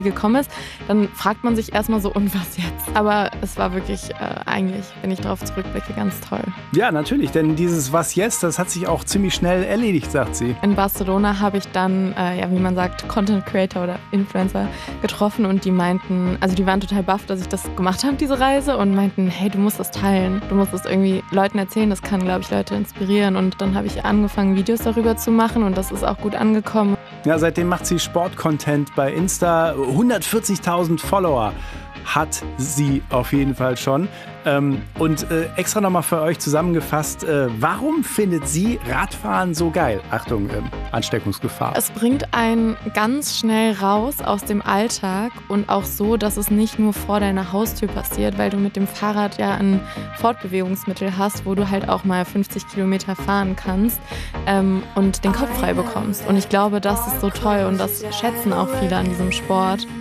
gekommen ist, dann fragt man sich erstmal so, und was jetzt? Aber es war wirklich, eigentlich, wenn ich darauf zurückblicke, ganz toll. Ja, natürlich, denn dieses Was jetzt, das hat sich auch ziemlich schnell erledigt, sagt sie. In Barcelona habe ich dann, wie man sagt, Content Creator oder Influencer getroffen und die meinten, also die waren total baff, dass ich das gemacht habe, diese Reise, und meinten, hey, du musst das teilen, du musst das irgendwie Leuten erzählen, das kann, glaube ich, Leute inspirieren. Und dann habe ich angefangen, Videos darüber zu machen und das ist auch gut angekommen. Ja, seitdem macht sie Sportcontent bei Insta. 140.000 Follower hat sie auf jeden Fall schon. Und extra nochmal für euch zusammengefasst, warum findet sie Radfahren so geil? Achtung, Ansteckungsgefahr. Es bringt einen ganz schnell raus aus dem Alltag und auch so, dass es nicht nur vor deiner Haustür passiert, weil du mit dem Fahrrad ja ein Fortbewegungsmittel hast, wo du halt auch mal 50 Kilometer fahren kannst und den Kopf frei bekommst. Und ich glaube, das ist so toll und das schätzen auch viele an diesem Sport.